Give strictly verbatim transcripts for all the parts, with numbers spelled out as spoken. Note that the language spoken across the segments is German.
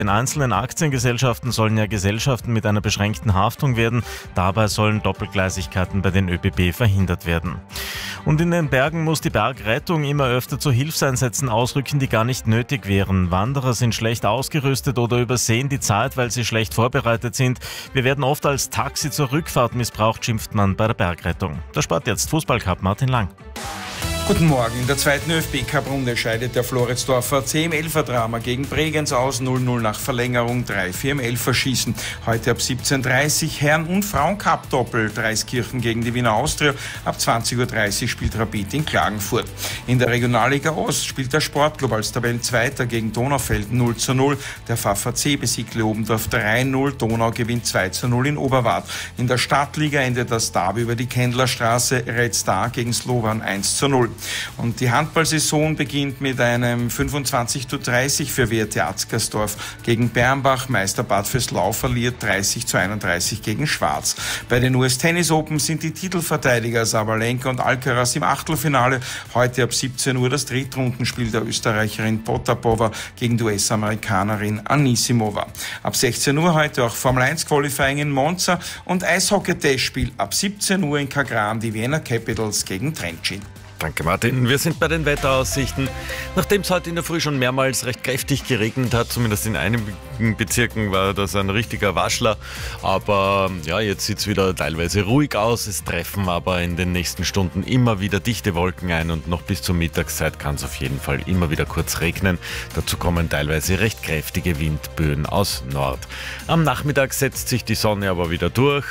In einzelnen Aktiengesellschaften sollen ja Gesellschaften mit einer beschränkten Haftung werden. Dabei sollen Doppelgleisigkeiten bei den ÖBB verhindert werden. Und in den Bergen muss die Bergrettung immer öfter zu Hilfseinsätzen ausrücken, die gar nicht nötig wären. Wanderer sind schlecht ausgerüstet oder übersehen die Zeit, weil sie schlecht vorbereitet sind. Wir werden oft als Taxi zur Rückfahrt missbraucht, schimpft man bei der Bergrettung. Der Sport jetzt, Fußballcup, Martin Lang. Guten Morgen. In der zweiten ÖFB-Cup-Runde scheidet der Floridsdorfer C im Elferdrama gegen Bregenz aus. null null nach Verlängerung, drei vier im Elferschießen. Heute ab siebzehn Uhr dreißig Herren- und Frauen-Cup-Doppel. Dreiskirchen gegen die Wiener Austria. Ab zwanzig Uhr dreißig spielt Rapid in Klagenfurt. In der Regionalliga Ost spielt der Sportclub als Tabellenzweiter gegen Donaufeld null zu null. Der V V C besiegt Leobendorf drei null. Donau gewinnt zwei zu null in Oberwart. In der Stadtliga endet das Derby über die Kendlerstraße. Red Star gegen Slovan eins zu null. Und die Handballsaison beginnt mit einem fünfundzwanzig zu dreißig für W R T Atzgersdorf gegen Bernbach. Meister Bad Vöslau verliert dreißig zu einunddreißig gegen Schwarz. Bei den U S Tennis Open sind die Titelverteidiger Sabalenka und Alcaraz im Achtelfinale. Heute ab siebzehn Uhr das Drittrundenspiel der Österreicherin Potapova gegen die U S-Amerikanerin Anisimova. Ab sechzehn Uhr heute auch Formel eins Qualifying in Monza und Eishockey-Testspiel ab siebzehn Uhr in Kagran, die Vienna Capitals gegen Trenčín. Danke, Martin. Wir sind bei den Wetteraussichten. Nachdem es heute in der Früh schon mehrmals recht kräftig geregnet hat, zumindest in einigen Bezirken war das ein richtiger Waschler. Aber ja, jetzt sieht es wieder teilweise ruhig aus. Es treffen aber in den nächsten Stunden immer wieder dichte Wolken ein und noch bis zur Mittagszeit kann es auf jeden Fall immer wieder kurz regnen. Dazu kommen teilweise recht kräftige Windböen aus Nord. Am Nachmittag setzt sich die Sonne aber wieder durch.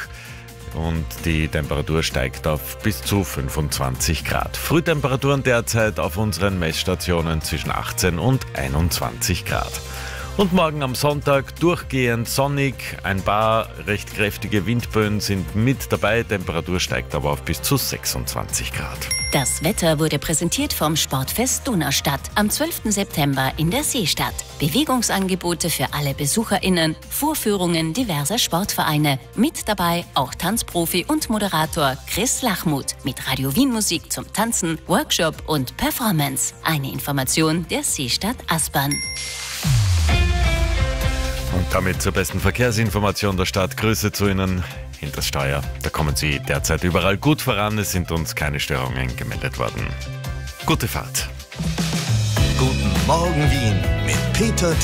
Und die Temperatur steigt auf bis zu fünfundzwanzig Grad. Frühtemperaturen derzeit auf unseren Messstationen zwischen achtzehn und einundzwanzig Grad. Und morgen am Sonntag durchgehend sonnig. Ein paar recht kräftige Windböen sind mit dabei. Temperatur steigt aber auf bis zu sechsundzwanzig Grad. Das Wetter wurde präsentiert vom Sportfest Donaustadt am zwölften September in der Seestadt. Bewegungsangebote für alle BesucherInnen, Vorführungen diverser Sportvereine. Mit dabei auch Tanzprofi und Moderator Chris Lachmuth mit Radio Wien Musik zum Tanzen, Workshop und Performance. Eine Information der Seestadt Aspern. Und damit zur besten Verkehrsinformation der Stadt. Grüße zu Ihnen hinter das Steuer. Da kommen Sie derzeit überall gut voran. Es sind uns keine Störungen gemeldet worden. Gute Fahrt. Guten Morgen Wien mit Peter